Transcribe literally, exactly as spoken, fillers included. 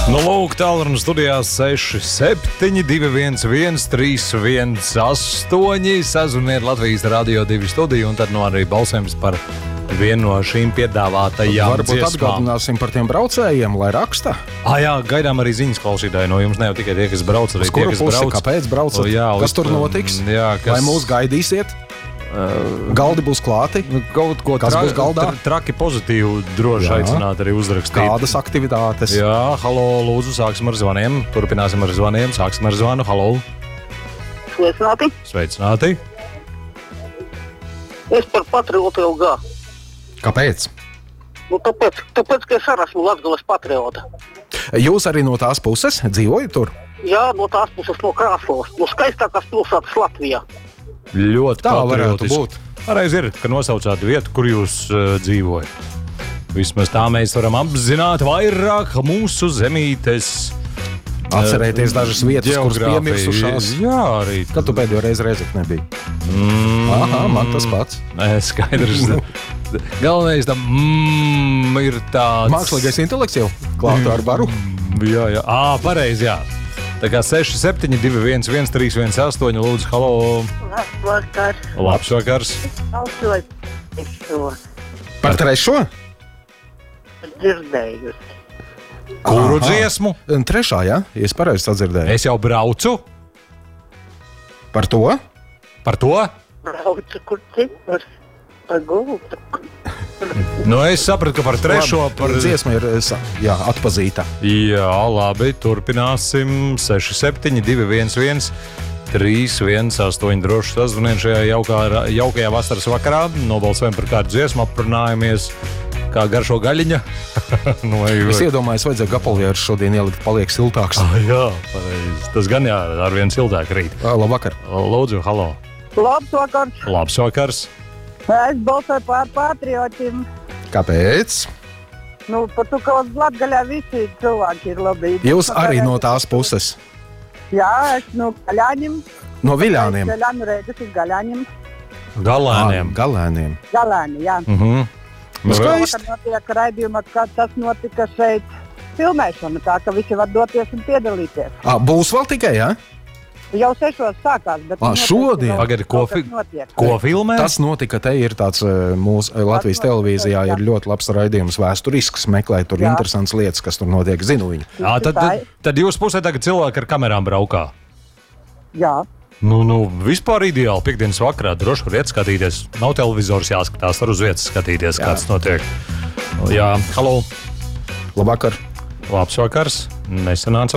Nu, lūk, tālruni studijās seši septiņi divi viens viens trīs viens astoņi. Sazvaniet Latvijas Radio divi studiju un tad nu arī balsojums par vienu no šīm piedāvātajām Varbūt dziesmām. atgādināsim par tiem braucējiem, lai raksta. Ah, jā, gaidām arī ziņas klausītāji no jums, ne jau tikai tie, kas brauc, arī Uz tie, kuru kas pusi, brauc. kāpēc braucat? O, jā, kas uz- tur notiks? Jā, kas... Vai mūs gaidīsiet? Galdi būs klāti. Kaut ko Kas būs galdā? tra- traki pozitīvu droši Jā. aicināt arī uzrakstīt. Kādas aktivitātes? Jā, halo, lūdzu, sāksim ar zvaniem. Turpināsim ar zvaniem, sāksim ar zvanu. Halo, Sveicināti. sveicināti. Es par patriotu jau gā. Kāpēc? Nu, tāpēc, tāpēc, ka es arī esmu Latgales patriota. Jūs arī no tās puses dzīvojat tur? Jā, no tās puses no Krāslavas. No skaistākās pilsētas Latvijā. Ļoti Tā varētu patriotiski. būt. Pareizi ir, ka nosaucāt vietu, kur jūs uh, dzīvojat. Vismaz tā mēs varam apzināt vairāk mūsu zemītes. Atcerēties dažas vietas, kuras geogrāfiju. piemirsušās. Jā, arī. Kad tu pēdējo reizi Reizeknē biji? Mm, Aha, man tas pats. Nē, skaidrs. Galvenais tam mm, ir tāds. Mākslīgais intelekts jau klāta ar baru. Jā, jā. Ā, pareizi, jā. Tā kā seši septiņi divi viens viens trīs viens astoņi, lūdzu, halo. Labvakar. Labs vakars. Balsoju Par trešo? dzirdējusi. Kuru Aha. dziesmu? Un trešā, jā? Ja es pareizi sadzirdēju. Es jau braucu Par to? par to. Braucu, kur cipars. Pa gultu. Nu, es sapratu, ka par trešo. Par dziesmu ir sa- jā, atpazīta. Jā, labi, turpināsim. seši septiņi divi viens viens trīs viens astoņi droši sazvaniet šajā jaukā, jaukajā vasaras vakarā. Nobalsojam par kādu dziesmu, aprunājamies, kā garšo gaļiņa. no, Es iedomājos, vajadzēja gapalvieru šodien ielikt, paliek siltāks. Ah, jā, pareizi. Tas gan jā, ar vien siltāk rīt. Ā, Labvakar. Lūdzu, halo. Labs vakars. Labs vakars. Es balsoju par patriotiem. Kāpēc? Nu, par to, ka uz Latgaļā visi cilvēki ir labi. Jūs arī no tās puses. Jā, es no Gaļāņiem. No Viļāniem. Gaļāņu reizes uz Gaļāņiem. Galēniem. Ā, Galēniem. Galāni, jā. Mhm. Nu, Vakar skaisti. notiek raidījumā, kā tas notika šeit filmēšana, tā ka visi var doties un piedalīties. Ā, Būs vēl tikai, jā? Jau sešos sākās, bet... Ā, noteikti šodien? vēl Pagadi, ko kaut kas fi- notiek. Ko filmē? Tas notika, te ir tāds uh, mūsu uh, Latvijas Tas notika, televīzijā jā. ir ļoti labs raidījums vēsturisks, meklēt tur Jā. interesants lietas, kas tur notiek, zinu viņu. Jā, tad, tad, tad jūs pusē tagad cilvēki ar kamerām braukā. Jā, Nu, nu, vispār ideāli. Piektdienas vakarā droši var iet skatīties. Nav televizors jāskatās, var uz vietas skatīties, Jā. kāds notiek. Jā, halo. Labvakar. Labs vakars. Nesanāca